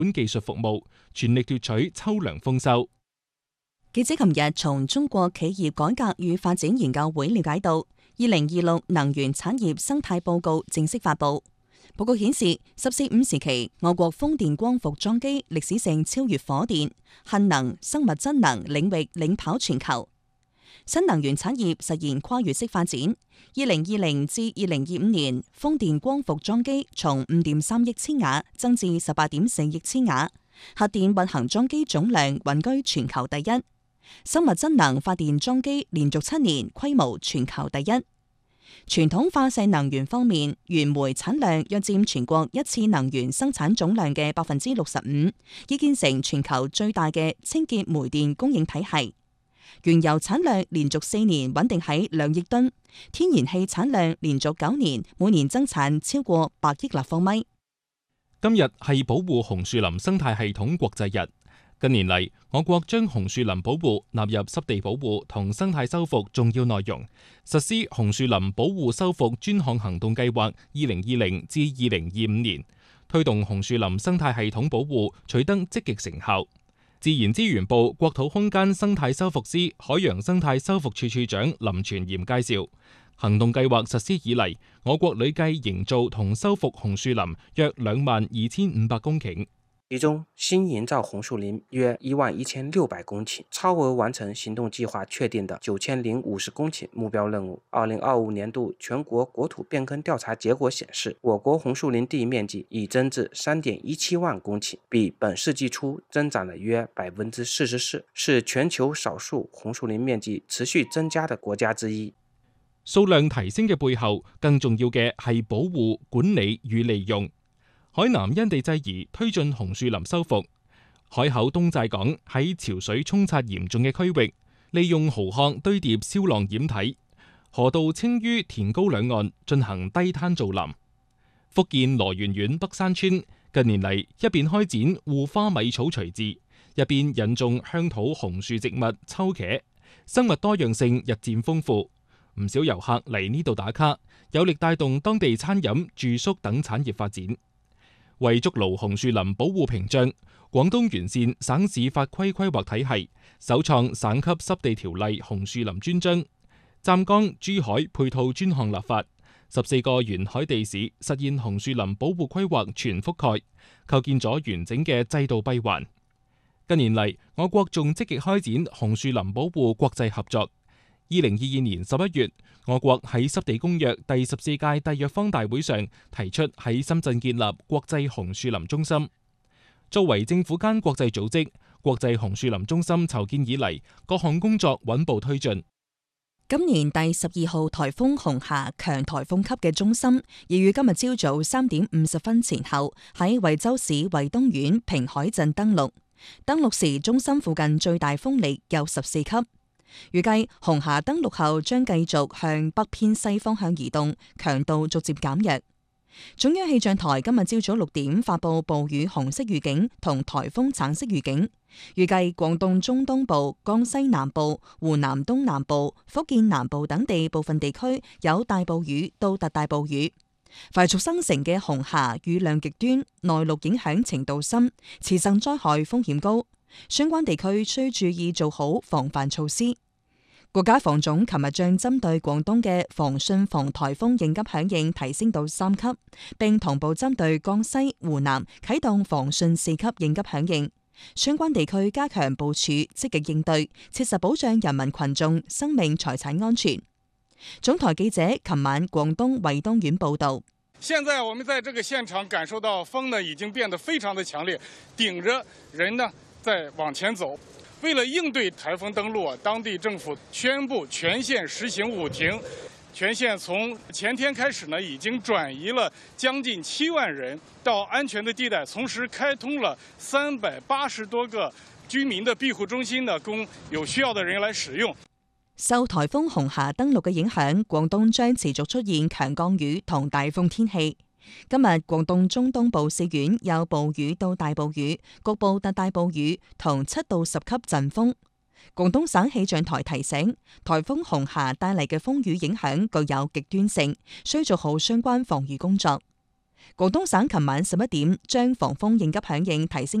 本技術服務，全力奪取秋糧豐收。 記者琴日從中國企業改革與發展研究會了解到，2026能源產業生態報告正式發布。報告顯示，14.5時期我國風電光伏裝機歷史性超越火電、核能、生物質能領域領跑全球。新能源產業實現跨越式發展。2020至2025年，風電光伏裝機從5.3億千瓦增至18.4億千瓦，核電運行裝機總量穩居全球第一。生物質能發電裝機連續7年規模全球第一。傳統化石能源方面，原煤產量約佔全國一次能源生產總量嘅65%，已建成全球最大嘅清潔煤電供應體系。原油產量連續4年穩定喺2億噸，天然氣產量連續9年每年增產超過8億立方米。 今日係保護紅樹林生態系統國際日。近年嚟，我國將紅樹林保護納入濕地保護同生態修復重要內容，實施紅樹林保護修復專項行動計劃2020至2025年，推動紅樹林生態系統保護取得積極成效。自然資源部國土空間生態修復司海洋生態修復處處長林全賢介紹，行動計劃實施以嚟，我國累計營造同修復紅樹林約22,500公頃。 其中新營造紅樹林約11,600公頃，超額完成行動計劃確定的9,050公頃目標任務。2025年度全國國土變更調查結果顯示，我國紅樹林地面積已增至3.17萬公頃，比本世紀初增長了約44%，是全球少數紅樹林面積持續增加的國家之一。 數量提升嘅背後，更重要嘅係保護、管理與利用。海南因地制宜推進紅樹林修復，海口東寨港喺潮水沖刷嚴重嘅區域，利用蠔殼堆疊消浪掩體，河道清淤填高兩岸進行低灘造林。福建羅源縣北山村近年嚟一邊開展護花米草除治，一邊引種鄉土紅樹植物秋茄，生物多樣性日漸豐富，唔少遊客嚟呢度打卡，有力帶動當地餐飲、住宿等產業發展。為築牢紅樹林保護屏障，廣東完善省市法規規劃體系，首創省級濕地條例紅樹林專章，湛江、珠海配套專項立法，14個沿海地市實現紅樹林保護規劃全覆蓋，構建咗完整嘅制度閉環。近年嚟，我國仲積極開展紅樹林保護國際合作。2022年11月，我國喺濕地公約第14屆締約方大會上提出喺深圳建立國際紅樹林中心。作為政府間國際組織，國際紅樹林中心籌建以嚟，各項工作穩步推進。 今年第12號颱風紅霞強颱風級嘅中心，已於今日朝早3點50分前後喺惠州市惠東縣平海鎮登陸。登陸時，中心附近最大風力有14級。預計紅霞登陸後將繼續向北偏西方向移動，強度逐漸減弱。中央氣象台今日朝早6點發布暴雨紅色預警同颱風橙色預警，預計廣東中東部、江西南部、湖南東南部、福建南部等地部分地區有大暴雨到特大暴雨。快速生成嘅紅霞雨量極端，內陸影響程度深，次生災害風險高。相關地區需注意做好防範措施。國家防總琴日將針對廣東嘅防汛防颱風應急響應提升到3級，並同步針對江西、湖南啟動防汛4級應急響應。相關地區加強部署，積極應對，切實保障人民群眾生命財產安全。總台記者琴晚廣東惠東縣報道。 現在我們在這個現場感受到風呢已經變得非常的強烈，頂着人呢在往前走。為了應對颱風登陸，當地政府宣布全縣實行5停。全縣從前天開始呢，已經轉移了將近7萬人到安全的地帶，同時開通了380多個居民的庇護中心呢，供有需要的人來使用。 受颱風紅霞登陸嘅影響，廣東將持續出現強降雨同大風天氣。今日廣東中東部4縣有暴雨到大暴雨，局部特大暴雨同7到10級陣風。廣東省氣象台提醒，颱風紅霞帶嚟嘅風雨影響具有極端性，需做好相關防禦工作。 廣東省琴晚11點將防風應急響應提升